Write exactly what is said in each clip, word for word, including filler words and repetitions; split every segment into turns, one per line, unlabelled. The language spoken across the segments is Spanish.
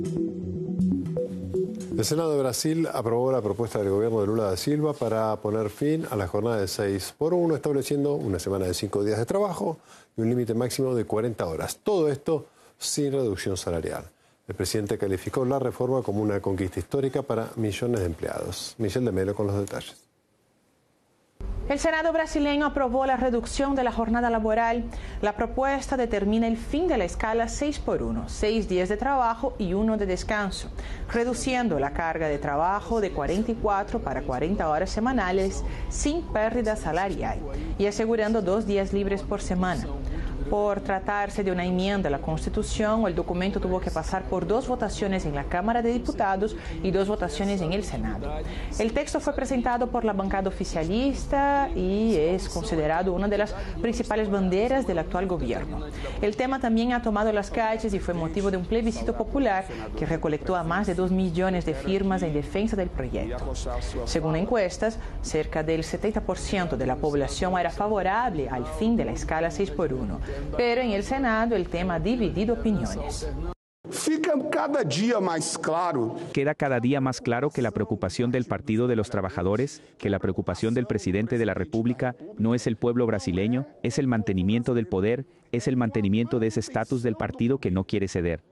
El Senado de Brasil aprobó la propuesta del gobierno de Lula da Silva para poner fin a la jornada de seis por uno, estableciendo una semana de cinco días de trabajo y un límite máximo de cuarenta horas. Todo esto sin reducción salarial. El presidente calificó la reforma como una conquista histórica para millones de empleados. Michelle de Melo con los detalles.
El Senado brasileño aprobó la reducción de la jornada laboral. La propuesta determina el fin de la escala seis por uno, seis días de trabajo y uno de descanso, reduciendo la carga de trabajo de cuarenta y cuatro para cuarenta horas semanales sin pérdida salarial y asegurando dos días libres por semana. Por tratarse de una enmienda a la Constitución, el documento tuvo que pasar por dos votaciones en la Cámara de Diputados y dos votaciones en el Senado. El texto fue presentado por la bancada oficialista y es considerado una de las principales banderas del actual gobierno. El tema también ha tomado las calles y fue motivo de un plebiscito popular que recolectó a más de dos millones de firmas en defensa del proyecto. Según encuestas, cerca del setenta por ciento de la población era favorable al fin de la escala seis por uno. Pero en el Senado el tema ha dividido opiniones.
Fica cada día más claro.
Queda cada día más claro que la preocupación del Partido de los Trabajadores, que la preocupación del presidente de la República no es el pueblo brasileño, es el mantenimiento del poder, es el mantenimiento de ese estatus del partido que no quiere ceder.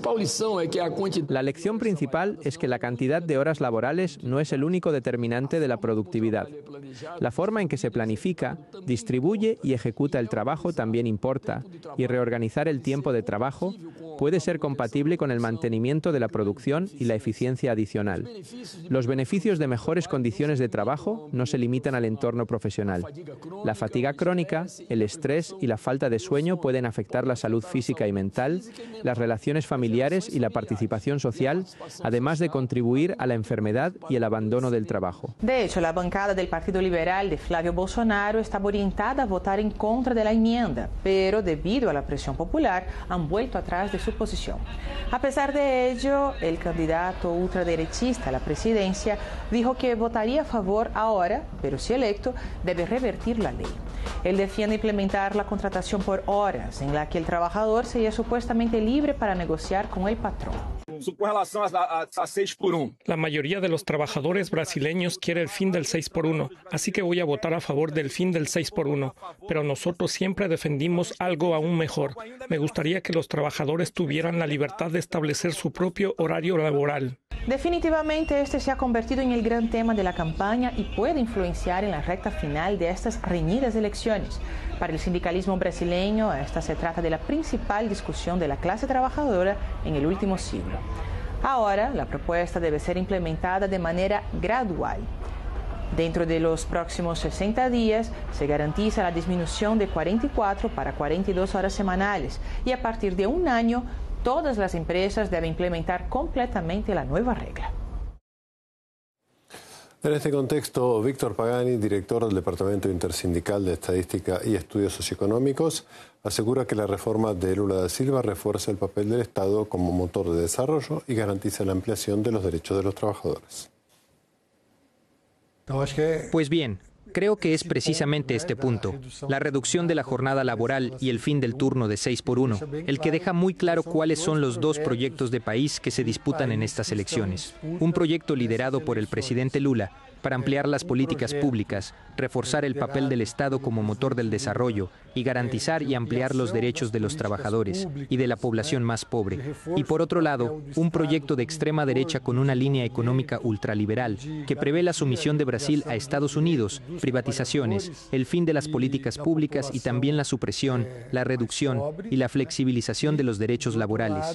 La lección principal es que la cantidad de horas laborales no es el único determinante de la productividad. La forma en que se planifica, distribuye y ejecuta el trabajo también importa, y reorganizar el tiempo de trabajo puede ser compatible con el mantenimiento de la producción y la eficiencia adicional. Los beneficios de mejores condiciones de trabajo no se limitan al entorno profesional. La fatiga crónica, el estrés y la falta de sueño pueden afectar la salud física y mental, las relaciones familiares y la participación social, además de contribuir a la enfermedad y el abandono del trabajo.
De hecho, la bancada del Partido Liberal de Flávio Bolsonaro estaba orientada a votar en contra de la enmienda, pero debido a la presión popular han vuelto atrás de su posición. A pesar de ello, el candidato ultraderechista a la presidencia dijo que votaría a favor ahora, pero si electo, debe revertir la ley. Él defiende implementar la contratación por horas, en la que el trabajador sería supuestamente libre para negociar con el patrón.
La mayoría de los trabajadores brasileños quiere el fin del seis por uno, así que voy a votar a favor del fin del seis por uno. Pero nosotros siempre defendimos algo aún mejor. Me gustaría que los trabajadores tuvieran la libertad de establecer su propio horario laboral.
Definitivamente este se ha convertido en el gran tema de la campaña y puede influenciar en la recta final de estas reñidas elecciones. Para el sindicalismo brasileño, esta se trata de la principal discusión de la clase trabajadora en el último siglo. Ahora, la propuesta debe ser implementada de manera gradual. Dentro de los próximos sesenta días, se garantiza la disminución de cuarenta y cuatro para cuarenta y dos horas semanales y a partir de un año, todas las empresas deben implementar completamente la nueva regla.
En este contexto, Víctor Pagani, director del Departamento Intersindical de Estadística y Estudios Socioeconómicos, asegura que la reforma de Lula da Silva refuerza el papel del Estado como motor de desarrollo y garantiza la ampliación de los derechos de los trabajadores.
Pues bien, creo que es precisamente este punto, la reducción de la jornada laboral y el fin del turno de seis por uno, el que deja muy claro cuáles son los dos proyectos de país que se disputan en estas elecciones. Un proyecto liderado por el presidente Lula para ampliar las políticas públicas, reforzar el papel del Estado como motor del desarrollo y garantizar y ampliar los derechos de los trabajadores y de la población más pobre. Y por otro lado, un proyecto de extrema derecha con una línea económica ultraliberal que prevé la sumisión de Brasil a Estados Unidos, privatizaciones, el fin de las políticas públicas y también la supresión, la reducción y la flexibilización de los derechos laborales.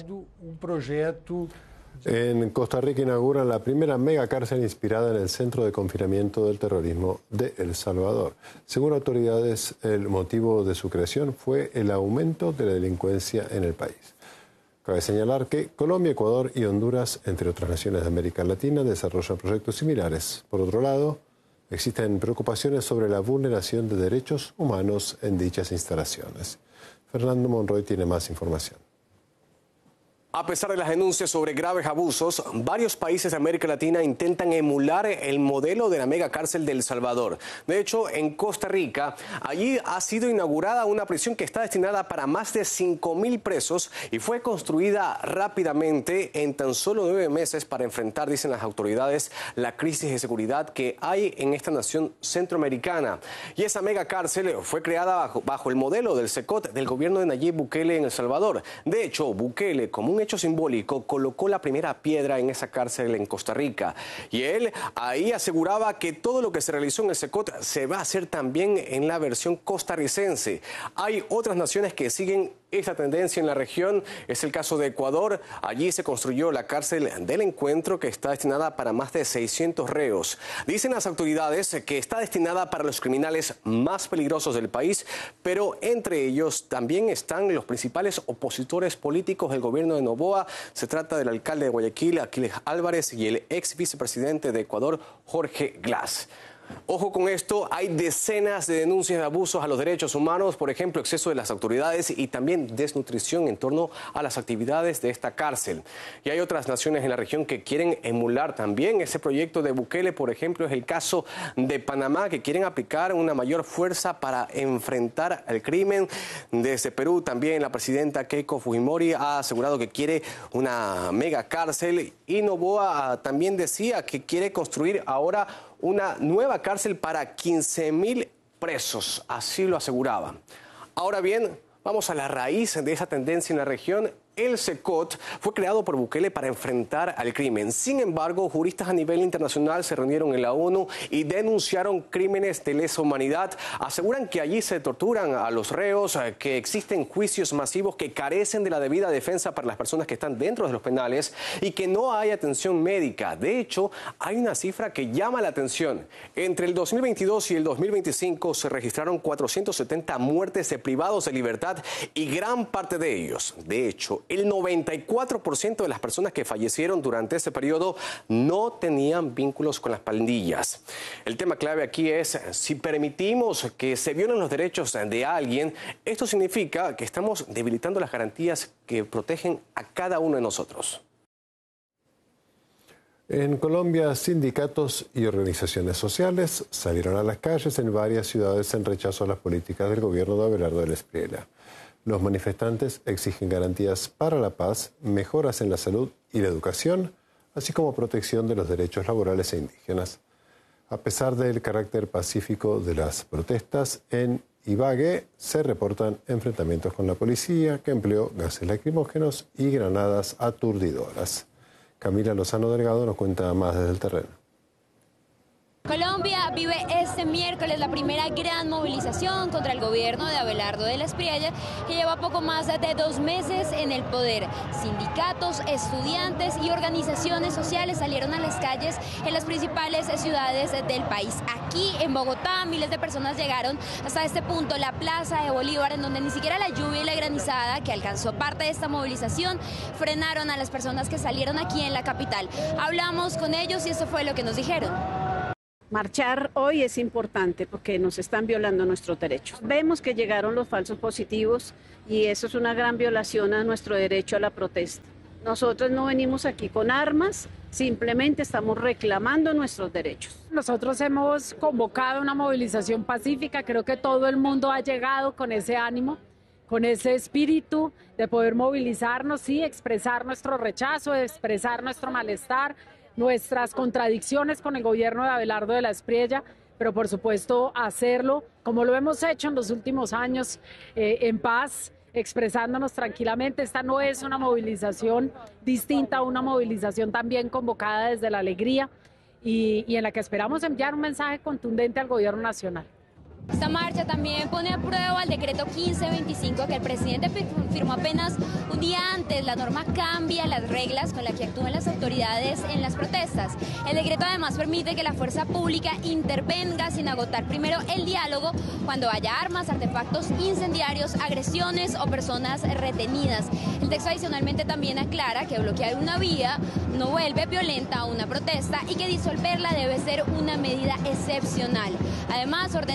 En Costa Rica inauguran la primera megacárcel inspirada en el Centro de Confinamiento del Terrorismo de El Salvador. Según autoridades, el motivo de su creación fue el aumento de la delincuencia en el país. Cabe señalar que Colombia, Ecuador y Honduras, entre otras naciones de América Latina, desarrollan proyectos similares. Por otro lado, existen preocupaciones sobre la vulneración de derechos humanos en dichas instalaciones. Fernando Monroy tiene más información.
A pesar de las denuncias sobre graves abusos, varios países de América Latina intentan emular el modelo de la megacárcel de El Salvador. De hecho, en Costa Rica, allí ha sido inaugurada una prisión que está destinada para más de cinco mil presos y fue construida rápidamente en tan solo nueve meses para enfrentar, dicen las autoridades, la crisis de seguridad que hay en esta nación centroamericana. Y esa megacárcel fue creada bajo, bajo el modelo del SECOT del gobierno de Nayib Bukele en El Salvador. De hecho, Bukele, como un hecho simbólico, colocó la primera piedra en esa cárcel en Costa Rica. Y él ahí aseguraba que todo lo que se realizó en el SECOT se va a hacer también en la versión costarricense. Hay otras naciones que siguen esta tendencia en la región. Es el caso de Ecuador. Allí se construyó la cárcel del Encuentro, que está destinada para más de seiscientos reos. Dicen las autoridades que está destinada para los criminales más peligrosos del país, pero entre ellos también están los principales opositores políticos del gobierno de Noboa. Se trata del alcalde de Guayaquil, Aquiles Álvarez, y el ex vicepresidente de Ecuador, Jorge Glass. Ojo con esto, hay decenas de denuncias de abusos a los derechos humanos, por ejemplo, exceso de las autoridades y también desnutrición en torno a las actividades de esta cárcel. Y hay otras naciones en la región que quieren emular también ese proyecto de Bukele. Por ejemplo, es el caso de Panamá, que quieren aplicar una mayor fuerza para enfrentar el crimen. Desde Perú también la presidenta Keiko Fujimori ha asegurado que quiere una mega cárcel, y Noboa también decía que quiere construir ahora una nueva cárcel para quince mil presos, así lo aseguraban. Ahora bien, vamos a la raíz de esa tendencia en la región. El SECOT fue creado por Bukele para enfrentar al crimen. Sin embargo, juristas a nivel internacional se reunieron en la ONU y denunciaron crímenes de lesa humanidad. Aseguran que allí se torturan a los reos, que existen juicios masivos que carecen de la debida defensa para las personas que están dentro de los penales y que no hay atención médica. De hecho, hay una cifra que llama la atención. Entre el dos mil veintidós y el dos mil veinticinco se registraron cuatrocientas setenta muertes de privados de libertad, y gran parte de ellos, de hecho, el noventa y cuatro por ciento de las personas que fallecieron durante ese periodo no tenían vínculos con las pandillas. El tema clave aquí es, si permitimos que se violen los derechos de alguien, esto significa que estamos debilitando las garantías que protegen a cada uno de nosotros.
En Colombia, sindicatos y organizaciones sociales salieron a las calles en varias ciudades en rechazo a las políticas del gobierno de Abelardo del Espriella. Los manifestantes exigen garantías para la paz, mejoras en la salud y la educación, así como protección de los derechos laborales e indígenas. A pesar del carácter pacífico de las protestas, en Ibagué se reportan enfrentamientos con la policía, que empleó gases lacrimógenos y granadas aturdidoras. Camila Lozano Delgado nos cuenta más desde el terreno.
Colombia vive este miércoles la primera gran movilización contra el gobierno de Abelardo del Espriella, que lleva poco más de dos meses en el poder. Sindicatos, estudiantes y organizaciones sociales salieron a las calles en las principales ciudades del país. Aquí en Bogotá, miles de personas llegaron hasta este punto, la Plaza de Bolívar, en donde ni siquiera la lluvia y la granizada que alcanzó parte de esta movilización frenaron a las personas que salieron aquí en la capital. Hablamos con ellos y esto fue lo que nos dijeron.
Marchar hoy es importante porque nos están violando nuestros derechos. Vemos que llegaron los falsos positivos y eso es una gran violación a nuestro derecho a la protesta. Nosotros no venimos aquí con armas, simplemente estamos reclamando nuestros derechos.
Nosotros hemos convocado una movilización pacífica, creo que todo el mundo ha llegado con ese ánimo, con ese espíritu de poder movilizarnos y expresar nuestro rechazo, expresar nuestro malestar, nuestras contradicciones con el gobierno de Abelardo de la Espriella, pero por supuesto hacerlo como lo hemos hecho en los últimos años, eh, en paz, expresándonos tranquilamente. Esta no es una movilización distinta, una movilización también convocada desde la alegría y, y en la que esperamos enviar un mensaje contundente al gobierno nacional.
Esta marcha también pone a prueba el decreto quince veinticinco que el presidente firmó apenas un día antes. La norma cambia las reglas con las que actúan las autoridades en las protestas. El decreto además permite que la fuerza pública intervenga sin agotar primero el diálogo cuando haya armas, artefactos incendiarios, agresiones o personas retenidas. El texto adicionalmente también aclara que bloquear una vía no vuelve violenta a una protesta y que disolverla debe ser una medida excepcional. Además, ordena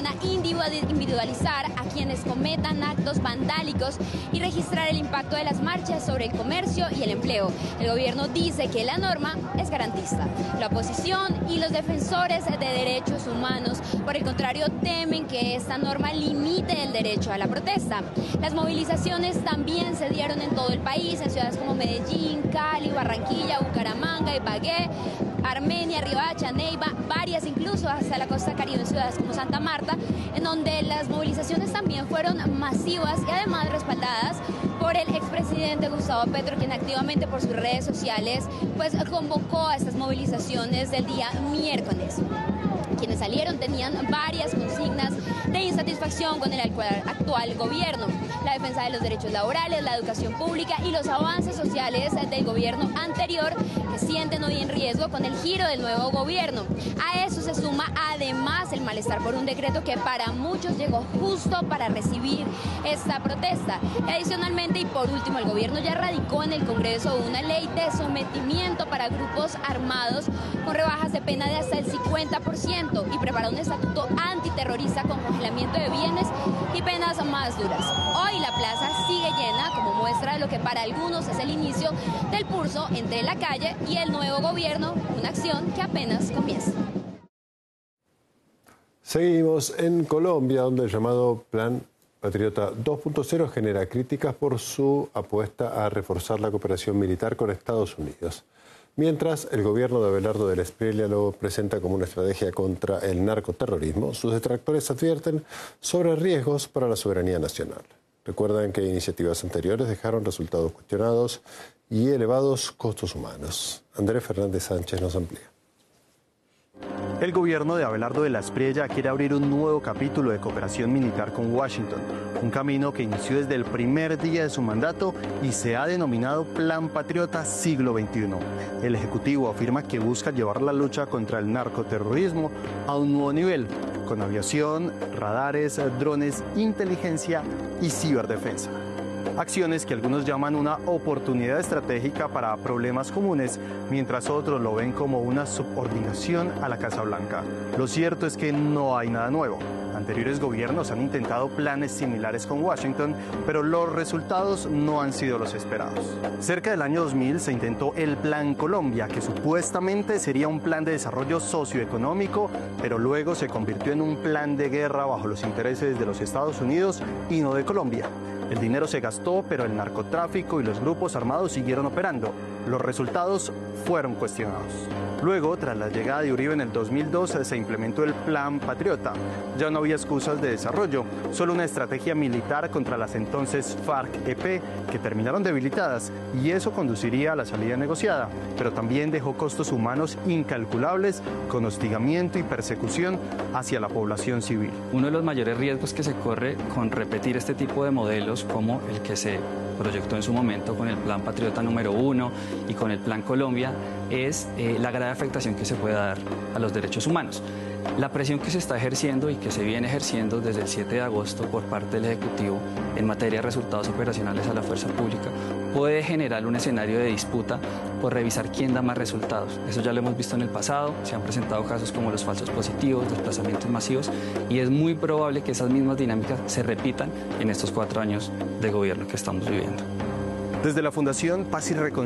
individualizar a quienes cometan actos vandálicos y registrar el impacto de las marchas sobre el comercio y el empleo. El gobierno dice que la norma es garantista. La oposición y los defensores de derechos humanos, por el contrario, temen que esta norma limite el derecho a la protesta. Las movilizaciones también se dieron en todo el país, en ciudades como Medellín, Cali, Barranquilla, Bucaramanga, Ibagué, Armenia, Riohacha, Neiva, varias incluso hasta la costa caribe en ciudades como Santa Marta, en donde las movilizaciones también fueron masivas y además respaldadas por el expresidente Gustavo Petro, quien activamente por sus redes sociales pues convocó a estas movilizaciones del día miércoles. Quienes salieron tenían varias consignas de insatisfacción con el actual gobierno, la defensa de los derechos laborales, la educación pública y los avances sociales del gobierno anterior que sienten hoy en riesgo con el giro del nuevo gobierno. A eso se suma además el malestar por un decreto que para muchos llegó justo para recibir esta protesta. Adicionalmente y por último, el gobierno ya radicó en el Congreso una ley de sometimiento para grupos armados con rebajas de pena de hasta el cincuenta por ciento y preparó un estatuto antiterrorista con congelamiento de bienes y penas más duras. Hoy la plaza sigue llena como muestra de lo que para algunos es el inicio del pulso entre la calle y el nuevo gobierno, una acción que apenas comienza.
Seguimos en Colombia, donde el llamado Plan Patriota dos punto cero genera críticas por su apuesta a reforzar la cooperación militar con Estados Unidos. Mientras el gobierno de Abelardo del Espriella lo presenta como una estrategia contra el narcoterrorismo, sus detractores advierten sobre riesgos para la soberanía nacional. Recuerdan que iniciativas anteriores dejaron resultados cuestionados y elevados costos humanos. Andrés Fernández Sánchez nos amplía.
El gobierno de Abelardo de la Espriella quiere abrir un nuevo capítulo de cooperación militar con Washington, un camino que inició desde el primer día de su mandato y se ha denominado Plan Patriota Siglo veintiuno. El Ejecutivo afirma que busca llevar la lucha contra el narcoterrorismo a un nuevo nivel, con aviación, radares, drones, inteligencia y ciberdefensa. Acciones que algunos llaman una oportunidad estratégica para problemas comunes, mientras otros lo ven como una subordinación a la Casa Blanca. Lo cierto es que no hay nada nuevo. Anteriores gobiernos han intentado planes similares con Washington, pero los resultados no han sido los esperados. Cerca del año dos mil se intentó el Plan Colombia, que supuestamente sería un plan de desarrollo socioeconómico, pero luego se convirtió en un plan de guerra bajo los intereses de los Estados Unidos y no de Colombia. El dinero se gastó, pero el narcotráfico y los grupos armados siguieron operando. Los resultados fueron cuestionados. Luego, tras la llegada de Uribe en el dos mil doce, se implementó el Plan Patriota. Ya no había excusas de desarrollo, solo una estrategia militar contra las entonces FARC-E P, que terminaron debilitadas, y eso conduciría a la salida negociada, pero también dejó costos humanos incalculables con hostigamiento y persecución hacia la población civil.
Uno de los mayores riesgos que se corre con repetir este tipo de modelos, como el que se proyectó en su momento con el Plan Patriota número uno y con el Plan Colombia, es eh, la grave afectación que se puede dar a los derechos humanos. La presión que se está ejerciendo y que se viene ejerciendo desde el siete de agosto por parte del Ejecutivo en materia de resultados operacionales a la fuerza pública puede generar un escenario de disputa por revisar quién da más resultados. Eso ya lo hemos visto en el pasado, se han presentado casos como los falsos positivos, desplazamientos masivos, y es muy probable que esas mismas dinámicas se repitan en estos cuatro años de gobierno que estamos viviendo.
Desde la Fundación Paz y Reconciliación